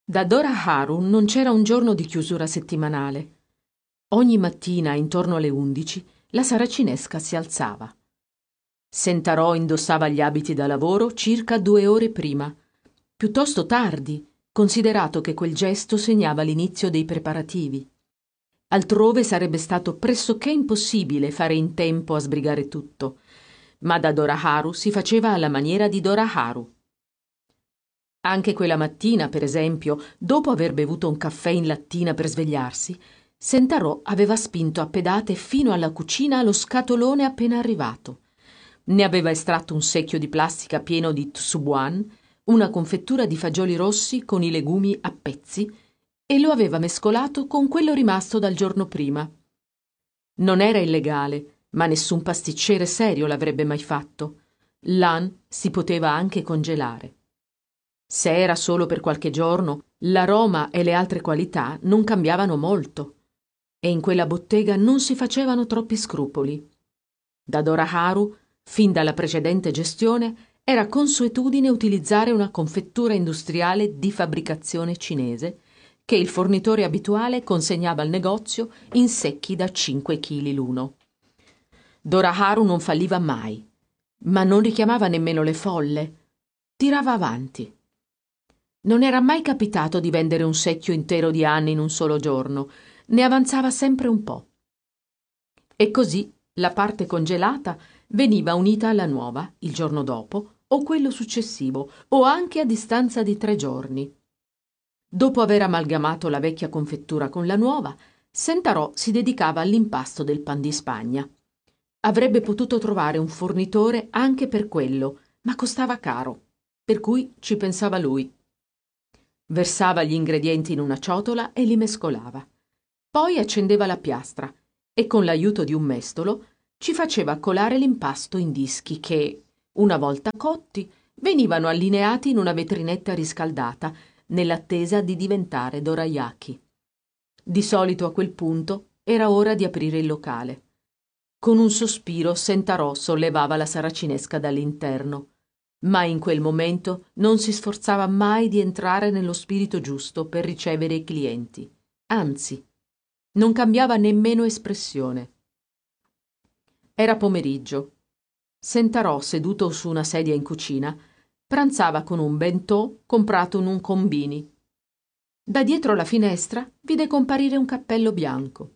Da Dora Haru non c'era un giorno di chiusura settimanale. Ogni mattina, intorno alle 11, la saracinesca si alzava. Sentarò indossava gli abiti da lavoro circa 2 ore prima, piuttosto tardi, considerato che quel gesto segnava l'inizio dei preparativi. Altrove sarebbe stato pressoché impossibile fare in tempo a sbrigare tutto, ma da Dora Haru si faceva alla maniera di Dora Haru. Anche quella mattina, per esempio, dopo aver bevuto un caffè in lattina per svegliarsi, Sentarò aveva spinto a pedate fino alla cucina lo scatolone appena arrivato. Ne aveva estratto un secchio di plastica pieno di tsubuan, una confettura di fagioli rossi con i legumi a pezzi, e lo aveva mescolato con quello rimasto dal giorno prima. Non era illegale, ma nessun pasticcere serio l'avrebbe mai fatto. L'an si poteva anche congelare. Se era solo per qualche giorno, l'aroma e le altre qualità non cambiavano molto, e in quella bottega non si facevano troppi scrupoli. Da Dora Haru, fin dalla precedente gestione, era consuetudine utilizzare una confettura industriale di fabbricazione cinese che il fornitore abituale consegnava al negozio in secchi da 5 kg l'uno. Dora Haru non falliva mai, ma non richiamava nemmeno le folle. Tirava avanti. Non era mai capitato di vendere un secchio intero di anni in un solo giorno, ne avanzava sempre un po'. E così la parte congelata veniva unita alla nuova il giorno dopo, o quello successivo, o anche a distanza di 3 giorni. Dopo aver amalgamato la vecchia confettura con la nuova, Sentarò si dedicava all'impasto del pan di Spagna. Avrebbe potuto trovare un fornitore anche per quello, ma costava caro, per cui ci pensava lui. Versava gli ingredienti in una ciotola e li mescolava. Poi accendeva la piastra e con l'aiuto di un mestolo ci faceva colare l'impasto in dischi che, una volta cotti, venivano allineati in una vetrinetta riscaldata nell'attesa di diventare dorayaki. Di solito a quel punto era ora di aprire il locale. Con un sospiro Sentarò sollevava la saracinesca dall'interno, ma in quel momento non si sforzava mai di entrare nello spirito giusto per ricevere i clienti. Anzi, non cambiava nemmeno espressione. Era pomeriggio. Sentarò, seduto su una sedia in cucina, pranzava con un bentò comprato in un combini. Da dietro la finestra vide comparire un cappello bianco.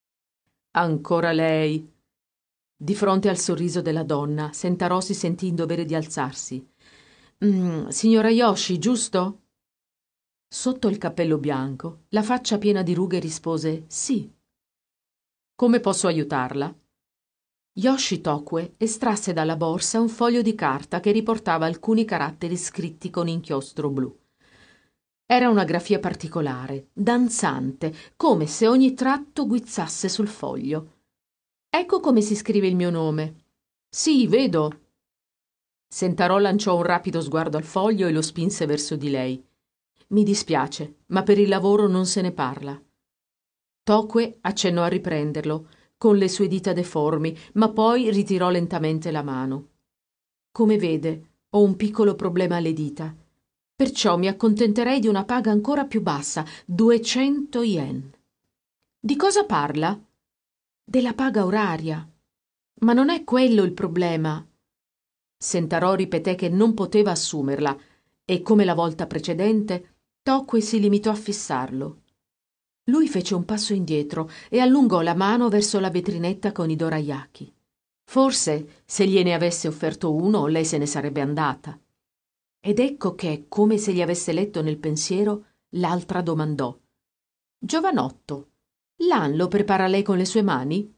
Ancora lei. Di fronte al sorriso della donna, Sentarò si sentì in dovere di alzarsi. Signora Yoshi, giusto? Sotto il cappello bianco, la faccia piena di rughe rispose sì. Come posso aiutarla? Yoshi Tokue estrasse dalla borsa un foglio di carta che riportava alcuni caratteri scritti con inchiostro blu. Era una grafia particolare, danzante, come se ogni tratto guizzasse sul foglio. Ecco come si scrive il mio nome. Sì, vedo. Sentarò lanciò un rapido sguardo al foglio e lo spinse verso di lei. Mi dispiace, ma per il lavoro non se ne parla. Tokue accennò a riprenderlo, con le sue dita deformi, ma poi ritirò lentamente la mano. Come vede, ho un piccolo problema alle dita. Perciò mi accontenterei di una paga ancora più bassa, 200 yen. Di cosa parla? Della paga oraria. Ma non è quello il problema. Sentarò ripeté che non poteva assumerla e, come la volta precedente, Tokue si limitò a fissarlo. Lui fece un passo indietro e allungò la mano verso la vetrinetta con i dorayaki. Forse, se gliene avesse offerto uno, lei se ne sarebbe andata. Ed ecco che, come se gli avesse letto nel pensiero, l'altra domandò. Giovanotto, l'an lo prepara lei con le sue mani?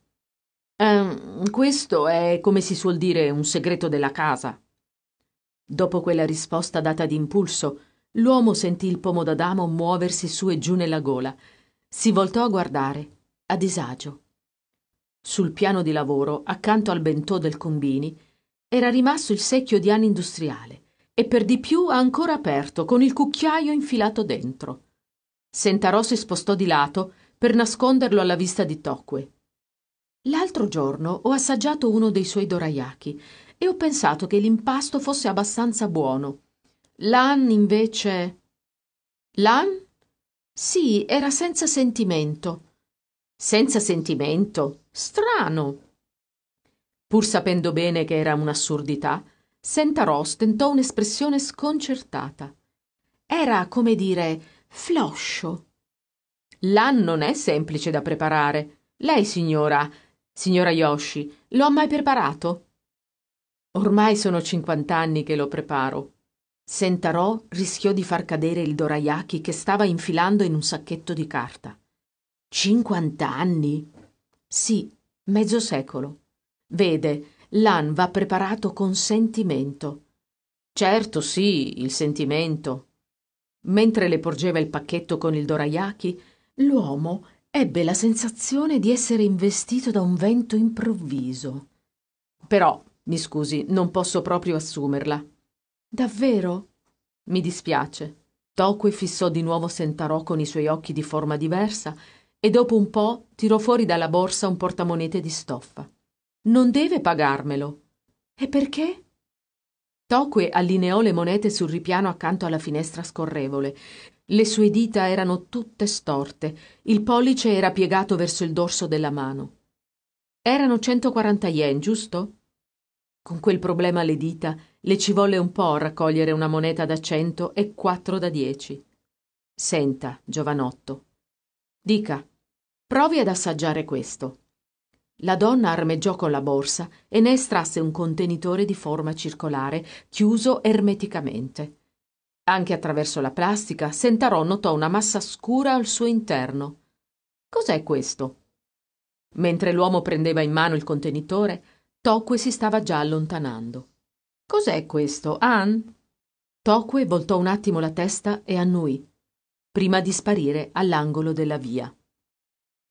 Questo è, come si suol dire, un segreto della casa. Dopo quella risposta data d'impulso, l'uomo sentì il pomo d'Adamo muoversi su e giù nella gola. Si voltò a guardare, a disagio. Sul piano di lavoro, accanto al bentò del combini, era rimasto il secchio di ane industriale e per di più ancora aperto, con il cucchiaio infilato dentro. Sentarò si spostò di lato per nasconderlo alla vista di Tokue. L'altro giorno ho assaggiato uno dei suoi dorayaki e ho pensato che l'impasto fosse abbastanza buono. L'an invece... L'an? Sì, era senza sentimento. Senza sentimento? Strano. Pur sapendo bene che era un'assurdità, Sentarò stentò un'espressione sconcertata. Era, come dire, floscio. L'an non è semplice da preparare. Lei, signora Yoshi, lo ha mai preparato? Ormai sono 50 anni che lo preparo. Sentarò rischiò di far cadere il dorayaki che stava infilando in un sacchetto di carta. 50 anni? Sì, mezzo secolo. Vede, l'an va preparato con sentimento. Certo, sì, il sentimento. Mentre le porgeva il pacchetto con il dorayaki, l'uomo ebbe la sensazione di essere investito da un vento improvviso. Però, mi scusi, non posso proprio assumerla. Davvero? Mi dispiace. Tokue fissò di nuovo Sentarò con i suoi occhi di forma diversa e dopo un po' tirò fuori dalla borsa un portamonete di stoffa. Non deve pagarmelo. E perché? Tokue allineò le monete sul ripiano accanto alla finestra scorrevole. Le sue dita erano tutte storte, il pollice era piegato verso il dorso della mano. Erano 140 yen, giusto? Con quel problema alle dita le ci volle un po' a raccogliere una moneta da 100 e 4 da 10. Senta, giovanotto, dica, provi ad assaggiare questo. La donna armeggiò con la borsa e ne estrasse un contenitore di forma circolare, chiuso ermeticamente. Anche attraverso la plastica, Sentarò notò una massa scura al suo interno. Cos'è questo? Mentre l'uomo prendeva in mano il contenitore, Tokue si stava già allontanando. Cos'è questo, Ann? Tokue voltò un attimo la testa e annui, prima di sparire all'angolo della via.